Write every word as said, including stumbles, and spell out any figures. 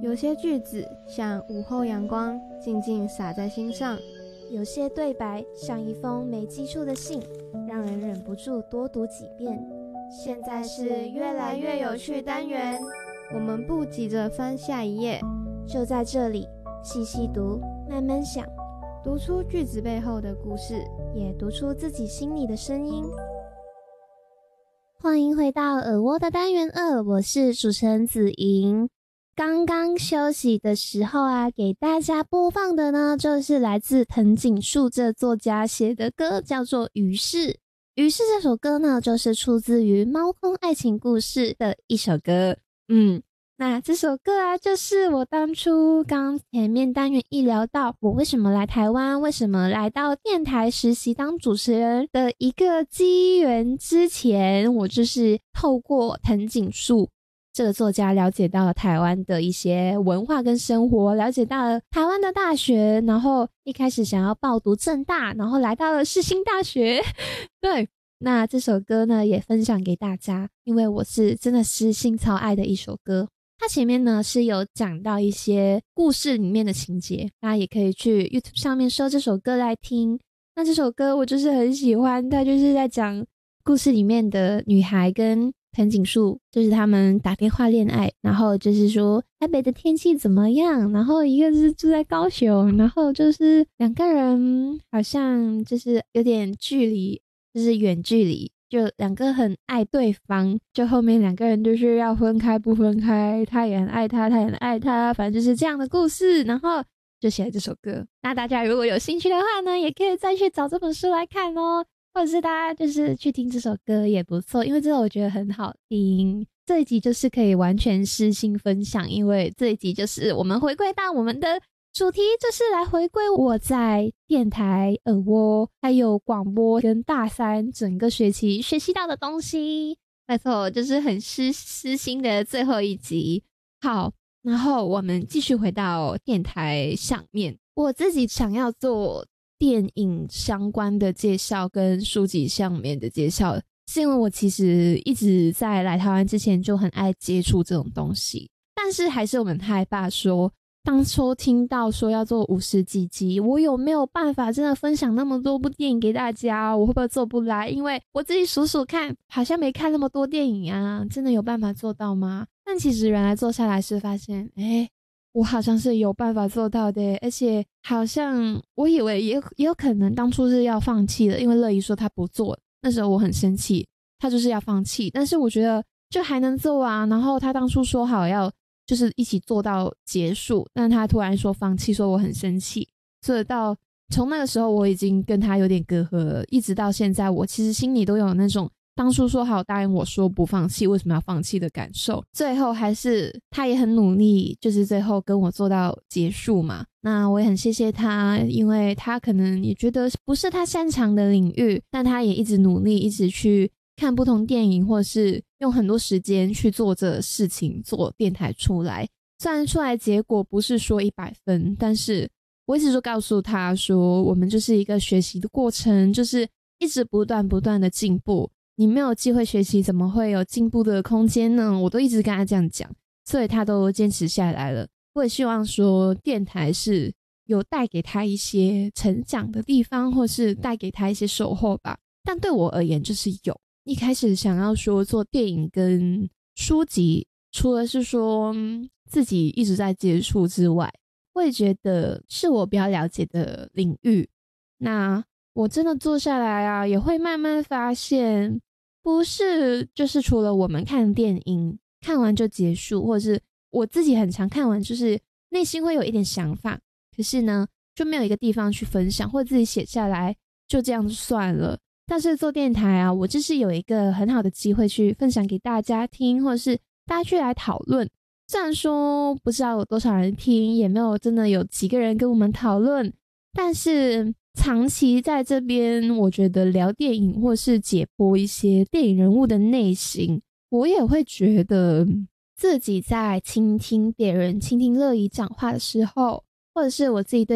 有些句子像午后阳光，静静洒在心上； 有些对白像一封没寄出的信，让人忍不住多读几遍。现在是越来越有趣单元， 我们不急着翻下一页， 就在这里细细读，慢慢想， 读出句子背后的故事， 也读出自己心里的声音。欢迎回到耳蜗的单元二，我是主持人子莹。刚刚休息的时候啊，给大家播放的呢，就是来自藤井树这作家写的歌，叫做《于是》。《于是》这首歌呢，就是出自于《猫空爱情故事》的一首歌。嗯，那这首歌啊，就是我当初刚前面单元一聊到我为什么来台湾，为什么来到电台实习当主持人的一个机缘之前，我就是透过藤井树这个作家了解到了台湾的一些文化跟生活，了解到了台湾的大学，然后一开始想要报读政大，然后来到了世新大学。对，那这首歌呢也分享给大家，因为我是真的是心超爱的一首歌。它前面呢是有讲到一些故事里面的情节，大家也可以去 YouTube 上面搜这首歌来听。那这首歌我就是很喜欢，它就是在讲故事里面的女孩跟藤井树，就是他们打电话恋爱，然后就是说台北的天气怎么样，然后一个是住在高雄，然后就是两个人好像就是有点距离，就是远距离，就两个很爱对方，就后面两个人就是要分开不分开，他也很爱他，他也很爱他，反正就是这样的故事，然后就写了这首歌。那大家如果有兴趣的话呢，也可以再去找这本书来看哦，或者是大家就是去听这首歌也不错，因为这个我觉得很好听。这一集就是可以完全私心分享，因为这一集就是我们回归到我们的主题，就是来回归我在电台、耳蜗还有广播跟大三整个学期学习到的东西。没错，就是很私私心的最后一集。好，然后我们继续回到电台上面，我自己想要做电影相关的介绍跟书籍上面的介绍，是因为我其实一直在来台湾之前就很爱接触这种东西，但是还是我们害怕说当初听到说要做五十几集，我有没有办法真的分享那么多部电影给大家，我会不会做不来，因为我自己数数看好像没看那么多电影啊，真的有办法做到吗？但其实原来做下来是发现诶我好像是有办法做到的，而且好像我以为也也有可能当初是要放弃的，因为乐怡说他不做，那时候我很生气，他就是要放弃，但是我觉得就还能做啊，然后他当初说好要就是一起做到结束，但他突然说放弃，说我很生气，所以到从那个时候我已经跟他有点隔阂了，一直到现在我其实心里都有那种当初说好答应我说不放弃，为什么要放弃的感受。最后还是他也很努力，就是最后跟我做到结束嘛。那我也很谢谢他，因为他可能也觉得不是他擅长的领域，但他也一直努力，一直去看不同电影，或是用很多时间去做这事情，做电台出来。虽然出来结果不是说一百分，但是我一直就告诉他说我们就是一个学习的过程，就是一直不断不断的进步，你没有机会学习怎么会有进步的空间呢？我都一直跟他这样讲，所以他都坚持下来了。我也希望说电台是有带给他一些成长的地方，或是带给他一些收获吧。但对我而言就是有一开始想要说做电影跟书籍，除了是说、嗯、自己一直在接触之外，我也觉得是我比较了解的领域。那我真的做下来啊，也会慢慢发现不是就是除了我们看电影看完就结束，或者是我自己很常看完就是内心会有一点想法，可是呢就没有一个地方去分享，或者自己写下来就这样算了。但是做电台啊，我就是有一个很好的机会去分享给大家听，或者是大家去来讨论。虽然说不知道有多少人听，也没有真的有几个人跟我们讨论，但是长期在这边我觉得聊电影或是解剖一些电影人物的内心，我也会觉得自己在倾听别人倾听乐怡讲话的时候，或者是我自己对